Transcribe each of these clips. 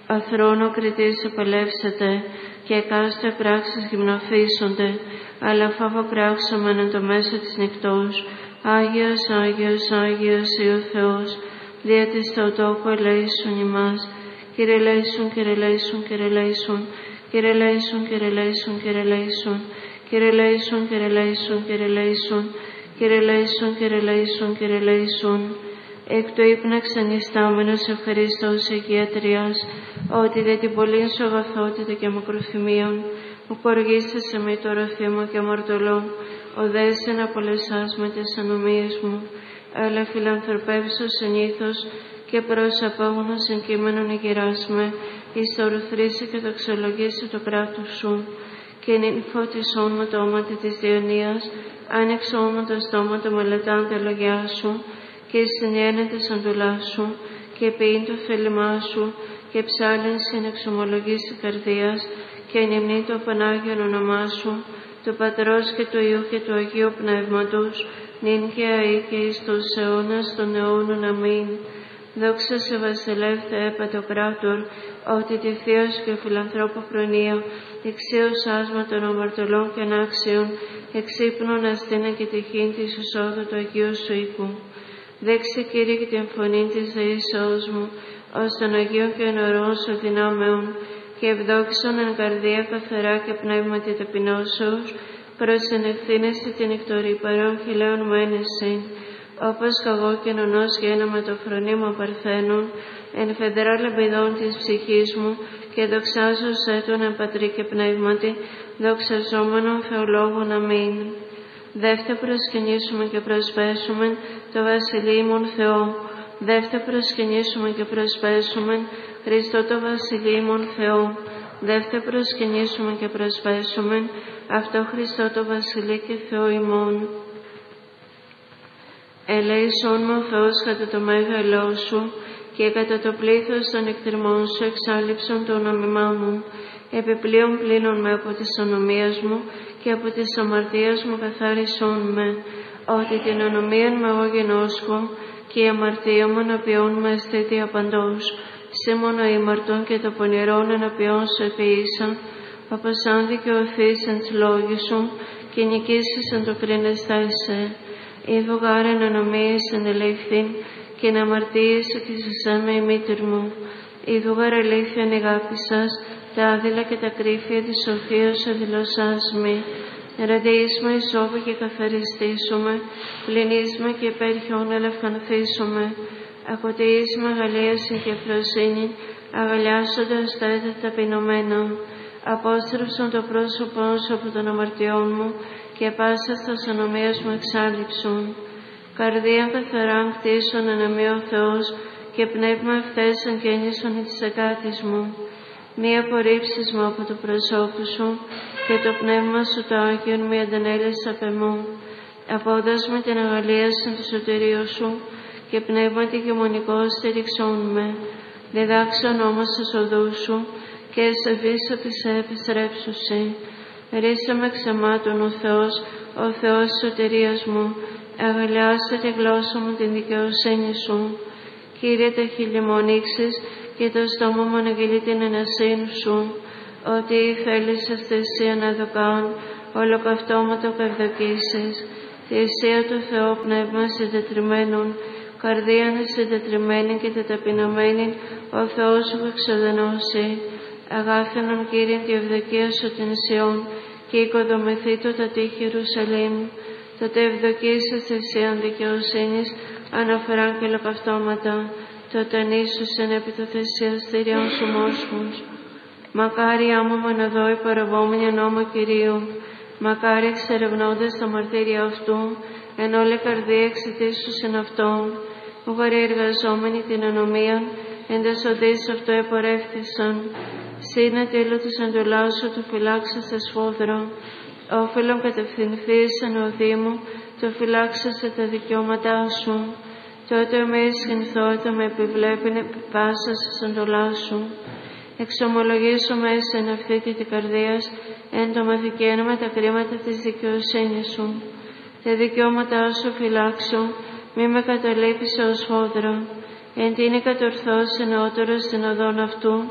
Αθρόνο κριτής επελεύσετε, και εκάστοτε πράξεις γυμνοφύσσονται, αλλά φόβο κράξομεν εν το μέσο της νυχτός. Άγιος, Άγιος, Άγιος ή ο Θεός, δια της Θεοτόκου ελέησον ημάς. Κύριε ελέησον, Κύριε ελέησον, Κύριε ελέησον, Κύριε ελέησον, Κύριε ελέησον, Κύριε ελέησον, Κύριε ελέησον, Κύριε ελέησον, Κύριε ελέησον, Κύριε ελέησον, Κύριε ελέησον, Κύριε ελέησον. Εκ του ύπνα ξενιστάμενος ευχαριστώς οικιατρίας, ότι δε την πολλήν σου αγαθότητα και μακροθυμίων, μου χορηγήσεσαι με το ραθήμα και αμαρτωλών, οδέσαι να απολεσάς με τις ανομίες μου, αλλά φιλανθρωπεύσω συνήθως και προς απόγνος εν κείμενον ηγυράσμε, εις το ορθρήσει και το αξιολογήσει το κράτος σου, και νυν φώτισόν με το όματι της διανοίας, άνοιξόν με το στόμα το μελετάν τα λόγια σου, και συνένεται σαν τουλά σου, και ποιήν το θέλημά σου, και ψάλιν συνεξομολογής της καρδίας, και νυμνή το Πανάγιον όνομά σου, του Πατρός και του Υιού και του Αγίου Πνεύματος, νυν και αεί και εις τους αιώνας των αιώνων. Αμήν. Δόξα σε βασιλεύ Θεέ Παντοκράτορ, ότι τη θεία σου και φιλανθρώπου προνοία, εξίωσάς με των αμαρτωλών και ανάξιων, εξύπνων αστήνα και τυχήν της εισόδου του Αγίου σου οίκου. Δέξε Κύριε και την φωνή της δεήσεώς μου, ως των Αγίων και ενωρών σου δυνάμεων, και ευδόξων εν καρδία καθαρά και πνεύματι ταπεινώσεως, προς εν ευθύνεσαι την εκτορή παρών χιλέων μένεσιν, όπως καγώ και νονός γέναμε το φρονήμα παρθένων, εν φεδρά λεμπιδών της ψυχής μου, και δοξάζω σε τον εν πατρί και πνεύματι, δοξαζόμενον Θεολόγων. Αμήν. Δεύτε προσκυνήσουμε και προσπέσουμε το βασιλείμον Θεό. Δεύτε προσκυνήσουμε και προσπέσουμε Χριστό το βασιλείμον Θεό. Δεύτε προσκυνήσουμε και προσπέσουμε αυτό Χριστό το βασιλεί και Θεό ημών. Ελέησόν με ο Θεός κατά το μέγαλό σου, και κατά το πλήθος των εκτριμών σου εξάλληψον το όνομά μου. Επιπλέον πλύνον με από της ονομίας μου, και από της αμαρτίας μου καθάρισόν με, ότι την ονομίαν με εγώ γενόσκω, και η αμαρτία μου εναπιών με αισθήτη απαντός. Σήμωνο ημαρτών και το πονηρόν εναπιών σου επίησα, όπως αν δικαιωθείς εν τς λόγοι σου, και νικήσεις εν το κρίνεστάσε. Ήδου γάρεν ανομίες εν ελεύθυν, και εν αμαρτίες εκκλησισέ με η μήτηρ μου. Ήδου γάρ αλήθειαν αγάπησας, τα άδειλα και τα κρύφια της σοφίας σου δηλωσάς μη. Ραντίσμε ισόβου και καθαριστήσουμε, πλυνίσμε και υπέρχιον ελευκανθήσουμε. Ακοτείσμε αγαλίαση και φροσύνη, αγαλιάσοντας τα έτα ταπεινωμένα. Απόστρεψον το πρόσωπό σου από των αμαρτιών μου, και πάσα στα ονομίας μου εξάλληψον. Καρδία καθαρά κτίσον αναμή ο Θεός, και πνεύμα ευθέσαν και ένισον της εκάτης μου. Μη απορρίψεις μου από το προσώπου σου, και το πνεύμα σου το Άγιον μη αντανέλεις απ' εμού. Απόδας με την αγαλίαση του σωτηρίου σου, και πνεύμα τη γεμονικό στηριξόν με. Διδάξαν όμως τις οδούς σου, και εσεβείς ότι σε επιστρέψουσι. Ρίσε με ξεμάτων ο Θεός της σωτηρίας μου, αγαλιάσε τη γλώσσα μου την δικαιοσύνη σου. Κύριε, τα χείλη μου ανοίξεις, και το στόμα μου αναγγείλει την ενασύνη σου, ότι θέλεις αστεσία να δοκάν, ολοκαυτώματο καυδοκίσεις. Θυσία του Θεού πνεύμα συντετριμένων, καρδίαν συντετριμένη και τεταπεινωμένη, ο Θεός σου εξοδενώσει. Αγάθενον Κύριε τη ευδοκία σου την Σιών, και οικοδομηθεί το τα τείχη Ιερουσαλήμ. Τότε ευδοκίσεις θυσίαν δικαιοσύνης, αναφοράν και ολοκαυτώματα. Τότε ανήσουσεν επί το θυσιαστήριον σου μόσχους. Μακάρι άμωμα να δω η παραβόμενη νόμο Κυρίου. Μακάρι εξερευνώντας τα μαρτύρια αυτού, εν όλη καρδία εξητήσουσεν αυτόν. Ουγαροί εργαζόμενοι την ανομίαν, εν τες οδείς αυτό επορεύθησαν. Σύνε τίλο της εντολάς σου του φυλάξας σε σφόδρο. Όφελον κατευθυνθείς εν οδή μου, το φυλάξασε τα δικαιώματά σου. Τότε με σχηνθότητα με επιβλέπειν πάσα στις εντολάς σου. Εξομολογήσω μέσα εν αυτή τη καρδίας, εν το μαθηκένω με τα κρίματα της δικαιοσύνης σου. Τα δικαιώματά σου φυλάξω, μη με καταλείπεις ως φόδρα. Εν τίνη κατορθώσει νεότερο στην οδόν αυτού,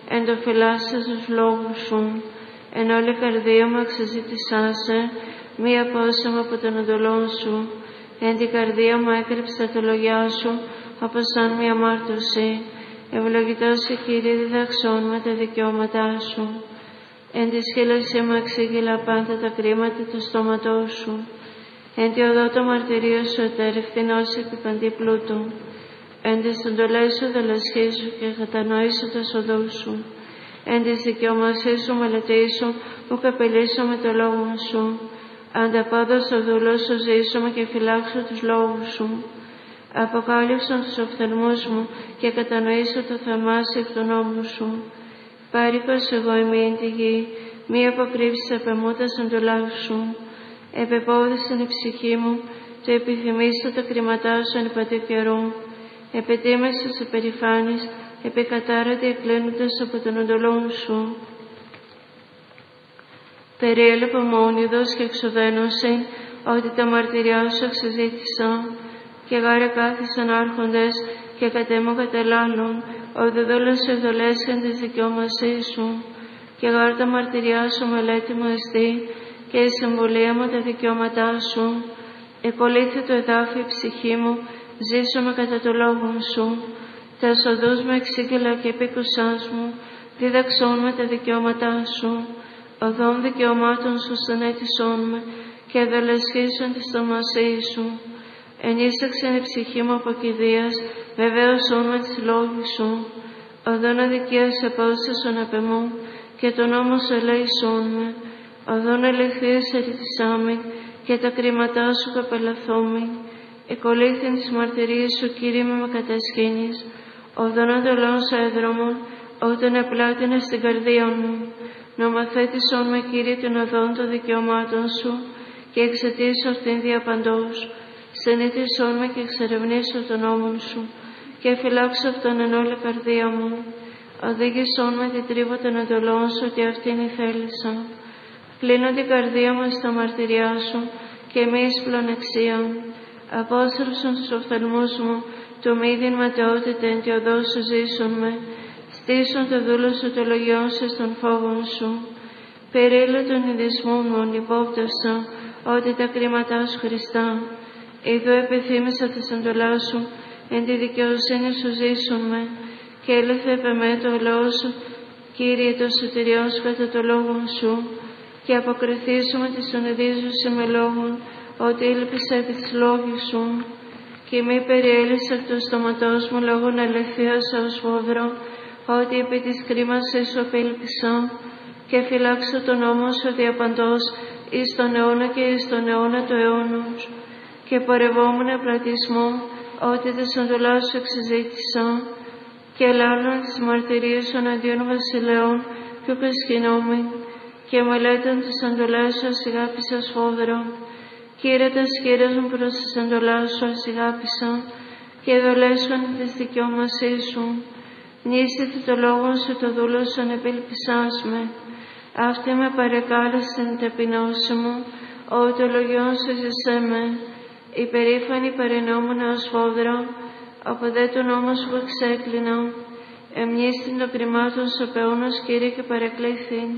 εντοφυλάσσες τους λόγους σου. Εν όλη η καρδία μου εξεζήτησά σε, μη απόσωμα από τον εντολόν σου. Εν την καρδία μου έκρυψα τα λόγια σου, από σαν μια αμάρτωση. Ευλογητός η Κύριε, διδαξών με τα δικαιώματά σου. Εν τη σχήλωσή μου εξήγηλα πάντα τα κρίματα του στόματός σου. Εν τη οδό το μαρτυρίο σου ετερευθυνός επί παντή πλούτου. Εν τις εντολές σου δελασχίσου και κατανοήσω τα σοδού σου. Εν της δικαιωμασίας σου μελετήσω, ου καπελίσω με το λόγο σου. Ανταπόδω στο δούλο σου ζήσουμε και φυλάξω τους λόγους σου. Αποκάλυψαν τους οφθαλμούς μου και κατανοήσω το θαυμάσιο εκ του νόμου σου. Πάρικος εγώ είμαι εν τη γη, μη αποκρύψεις απ' εμού τα εντολά σου. Επεπόδησαν η ψυχή μου, το επιθυμήσω τα κριματά σου εν πατή καιρού. Επετίμεσαι σε περηφάνεις, επικατάρατη εκκλίνοντες από τον εντολόν σου. Περιέλεπα μόνιδος και εξοδένωση, ότι τα μαρτυριά σου εξεζήτησα. Και γάρε κάθισαν άρχοντες και κατέμω κατελάλουν, ότι δόλωσε δολέσχεν της δικαιώμασής σου. Και γάρε τα μαρτυριά σου μελέτη μου εστί, και η συμβουλία μου τα δικαιώματά σου. Εκολύθη το εδάφι η ψυχή μου, ζήσομαι κατά το λόγο σου. Τα σοδούς μου εξήγηλα και επίκουσάς μου, δίδαξόν με τα δικαιώματά σου. Οδόν δικαιωμάτων σου στενέτησόν με, και δολεσχίσον τη στομασή σου. Ενίσαξεν η ψυχή μου από κηδείας, βεβαίωσόν με τις λόγοι σου. Οδόν αδικίας απόστασον απ' εμού, και τον νόμο σου ελέησόν με. Οδόν ελευθείας ερητησάμιν, και τα κρίματά σου καπελαθόμην. Εκολύθην τις μαρτυρίες σου, Κύριε, με κατασχήνεις. Οδόν αντολών σου έδρομον, όταν επλάτηνες στην καρδία μου. Νομοθέτησόν με, Κύριε, την οδόν των δικαιωμάτων σου, και εξαιτήσω αυτήν διαπαντός. Συνήθισόν με και εξερευνήσω τον νόμο σου, και φυλάξω αυτόν εν όλη καρδία μου. Οδήγησόν με την τρύπα των εντολών σου, και αυτήν ηθέλησα. Κλείνω την καρδία μου στα μαρτυριά σου, και μη εις πλονεξία. Απόστρεψον τους οφθαλμούς μου, του μήδιν ματαιότητα εν τη οδό σου ζήσον με. Στήσον το δούλο σου το λογιόν σου στον φόβον σου. Περίλου των ειδισμών μου υπόπτευσα, ότι τα κρίματά σου Χριστά. Εδώ επιθύμησα τη εντολά σου, εν τη δικαιοσύνη σου ζήσον με, και έλεθε επ' εμέ το λόγο σου, Κύριε, το σωτηριόν σου κατά το λόγο σου, και αποκριθήσουμε τη συνεδίζουση με λόγων, ότι ήλπισα επί της λόγης σου, και μη περιέλυσα εκ του στόματός μου λόγων ελευθείας ως φόβρο, ότι επί της κρίμασης σου απέλπισα, και φυλάξω τον νόμο σου διαπαντός, εις τον αιώνα και εις τον αιώνα του αιώνος. Και πορευόμουν πλατισμό, ότι τις εντολάς σου εξεζήτησα, και λάλλον τις μαρτυρίες σου αντίον βασιλεών, και ουκεσχυνόμην, και μελέτων τις εντολές σου ασηγάπησα σφόδρο. Κύριε, τα σχήρες μου προς τις εντολάς σου ασηγάπησα, και δολέσχον της δικαιώμασής σου. Νήσιτε το λόγο σου, το δούλο σου ανεπίλπισάς με. Αυτή με παρεκάλεσε την ταπεινώση μου, ότι το λογιόν σου ζησέ με. Η περήφανη παρενόμουν ως φόδρο, από δε του νόμου σου εξέκλεινα. Εμνήστην το κρυμάτων σου πεώνος, Κύριε, και παρεκλήθην.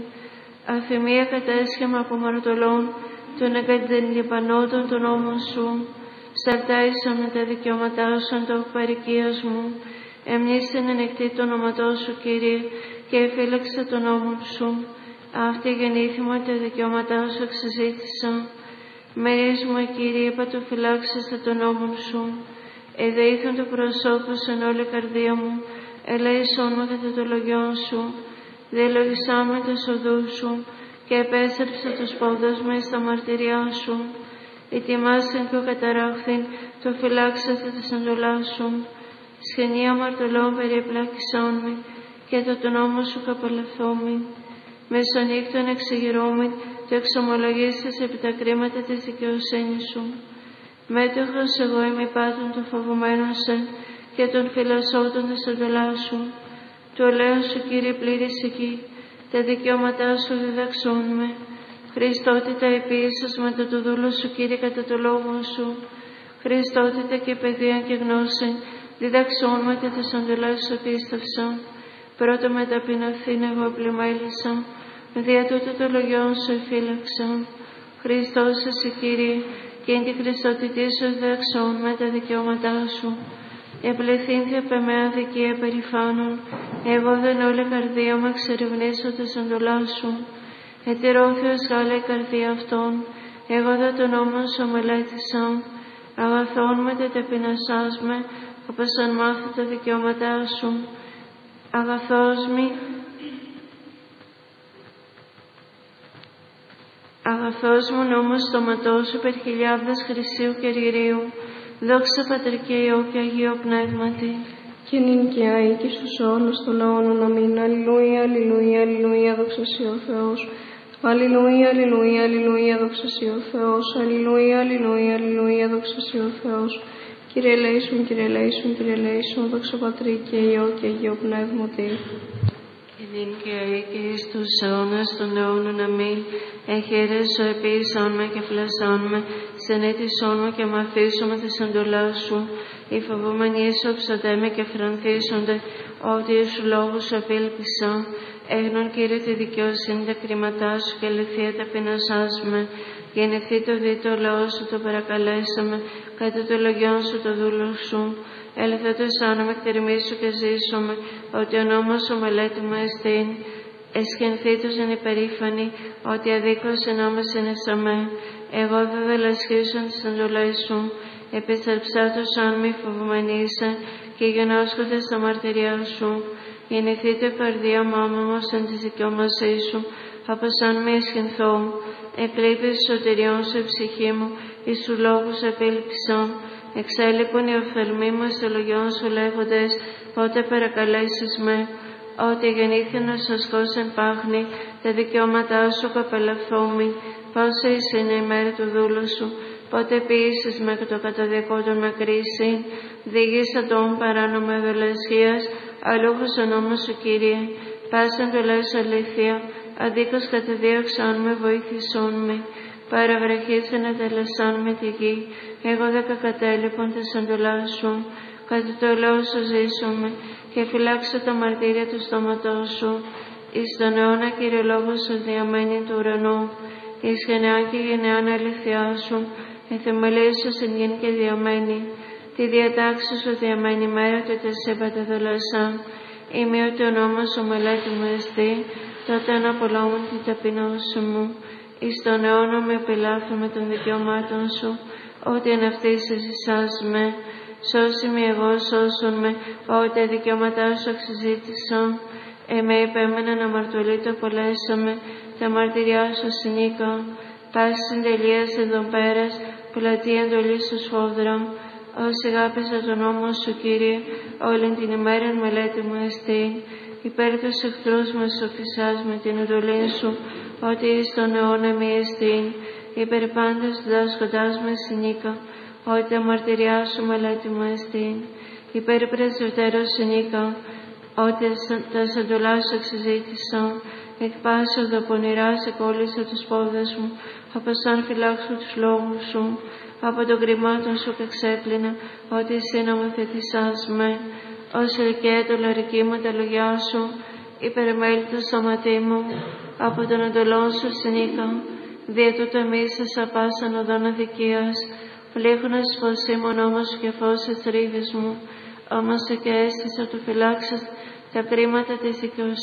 Αφημία κατέσχεμα από μαρτωλών, των εγκατελειπανόντων των νόμων σου. Σταρτάησα με τα δικαιώματά σου εν το παροικίας μου. Εμνήστην ενεκτή το όνοματό σου, Κύριε, και εφύλαξα τον νόμο σου. Αυτή γεννήθη μου, τα δικαιώματά σου εξεζήτησα. Μερίες μου, Κύριε, πατοφυλάξεσαι τον νόμο σου. Εδεήθον το προσώπου σου εν όλη καρδία μου, ελέησόν μου κατά το λογιόν σου. Διαλογισάμε το οδού σου, και επέστρεψα τους πόδους μου στα μαρτυριά σου. Ετοιμάσεν και ο καταράχθην, το φυλάξατε της εντολάς σου. Σχενία μαρτωλών περιεπλάκησόν με, και το νόμο σου καπελευθόμη. Μεσονύκτων εξεγυρώμην, το εξομολογήσεις επί τα κρίματα της δικαιοσύνης σου. Μέτοχος εγώ είμαι πάντων των φοβουμένων σε, και των φυλασσόντων της εντολάς σου. Το λέω σου, Κύριε, πλήρης εκεί, τα δικαιώματά σου διδαξούν με. Χριστότητα επίσης μετά το δούλο σου, Κύριε, κατά το λόγο σου. Χριστότητα και παιδεία και γνώση, διδαξών με και τις εντολές σου πίστευσαν. Πρώτο με ταπεινωθήν εγώ πλημέλησα, δια τούτο το λογιόν σου εφύλαξα. Χριστός εσύ Κύριε, και εν τη Χριστότητή σου δεξών με τα δικαιώματά σου. Επληθύνθη απ' εμέ αδικία περηφάνων, εγώ δεν όλη καρδία μου εξερευνήσω τες εντολάς σου. Ετηρώθεως γάλα η καρδία αυτών, εγώ δε τον νόμον σου μελέτησα. Αγαθόν με τε ταπεινωσάς με, όπως αν μάθω τα δικαιώματά σου. Αγαθός μου νόμος στοματός σου περ χιλιάδες χρυσίου και ρηρίου. Δόξα Πατρί και Υιό και Αγίο Πνεύματι. Και νυν και αεί και στους αιώνας των αιώνων. Αμήν. Αλληλούια, αλληλούια, αλληλούια, δόξα σοι ο Θεός. Αλληλούια, αλληλούια, αλληλούια, δόξα σοι ο Θεός. Αλληλούια, αλληλούια, αλληλούια, δόξα σοι ο Θεός. Κύριε ελέησον, Κύριε ελέησον, Κύριε ελέησον, δόξα Πατρί και Υιό και Αγίο Πνεύματι. Και νυν και αεί και εις τους αιώνας των αιώνων. Αμήν. Εχαίρεσο επίησόν με και φλασσόν με, συνέτησόν μου και μαθήσομαι τις εντολάς σου. Οι φοβούμενοι σου ψωτέμε και φρανθίσονται, ότι εις σου λόγους σου απέλπισα. Έγνον Κύριε τη δικαιοσύνη τα κρίματά σου και αληθεία ταπεινωσάς με. Γεννηθεί το δι το λαό σου το παρακαλέσαμε, κατά το λογιόν σου το δούλο σου. Ελθέτως άνομαι εκτερμίσου και ζήσομαι, ότι ο νόμος σου μελέτη μου εστίν. Εσχενθήτως εν υπερήφανη, ότι αδίκως εν νόμος ενεσαμέ. Εγώ δε δελασχίσουν τις εντολές σου. Επιστρεψάτως αν μη φοβουμενήσε, και γεννάσκονται στα μαρτυριά σου. Γεννηθείτε καρδία μάμαμος εν της δικαιώμασής σου, όπως αν μη εσχενθώ. Εκλείπεις σωτηριών σου η ψυχή μου, εις σου λόγους επίλπισα. Εξέλιπον οι οφθαλμοί μου στο λογιόν σου λέγοντες, πότε παρακαλέσεις με. Ότι γεννήθη να σωσκός εν πάχνη, τα δικαιώματά σου καπελευθόμη. Πόσα είναι η μέρα του δούλου σου, πότε ποιήσεις με το καταδικό των μακρύσιν. Διήγησα τον παράνομο ευελασχίας, αλούχος ο νόμος σου Κύριε. Πάσαν το λες αλήθεια, αδίκως κατεδίωξαν με, βοήθησόν με. Παραβραχήσαν τελεσάν με τη γη, εγώ δε κακατέλειπον τες εντολάς σου. Κατά το λόγο σου ζήσομαι, και φυλάξω τα μαρτύρια του στόματός σου. Εις τον αιώνα Κύριε λόγος σου διαμένει του ουρανού, εις γενεάν και γενεάν αληθιά σου, εθεμελίες σου συν γην και διαμένει. Τη διατάξη σου διαμένει μέρα του τε σύμπατα δολασά. Είμαι ότι ο νόμος σου μελέτη μου εστί, τότε αναπολόμουν την ταπεινώση μου. Εις τον αιώνα με επιλάθω με των δικαιωμάτων σου, ότι εν αυτής εσάς με. Σώσει με εγώ, σώσον με, ότι τα δικαιώματά σου εξυζήτησα. Εμέ υπέμεναν αμαρτωλή το απολέσαμε, τα μαρτυριά σου συνήκα. Πάση συντελεία σε τον πέρας, πλατεία εντολή σου σφόδρα. Όσοι αγάπησα τον νόμο σου Κύριε, όλη την ημέρα μελέτη μου εστίν. Υπέρ τους εχθρούς με σοφισάς με την εντολή σου, ότι εις τον αιώνα μη εστίν. Υπέρ πάντες διδάσκοντάς με συνήκα, ότι τα μαρτυριά σου μελέτη μου εστίν. Υπέρ πρεσβυτέρως συνήκα, ότι τα εντολά σου εξυζήτησα. Εκ πάσης οδο πονηρά σε κόλλησα τους πόδες μου, όπως αν φυλάξω τους λόγους σου. Από των κρυμάτων σου και ξέπλυνα, ότι εσύ νομοθετησάς με. Ως ελκαία το λαρική μου τα λογιά σου, υπερμέλει το σώματί μου, από τον εντολών σου συνήκα. Δια τούτο εμείς σε πάσαν οδόν αδικίας, πλήγωνας πως ήμουν όμως και φως εις ρήδες μου, όμως και αίσθησα του φυλάξας τα κρίματα της δικαιοσύνης.